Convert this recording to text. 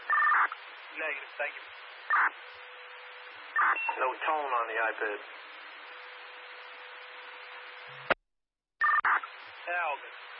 Negative, thank you. No tone on the iPad. Yeah, all good.